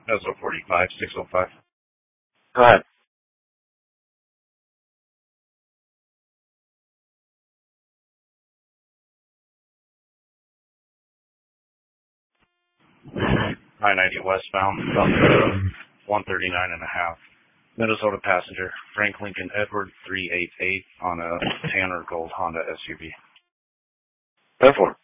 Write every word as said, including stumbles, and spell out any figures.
S O forty-five, six oh five. Go ahead. I ninety westbound, South Dakota, one thirty-nine and a half. Minnesota passenger, Frank Lincoln Edward, three eight eight on a tan or gold Honda S U V. Go for it.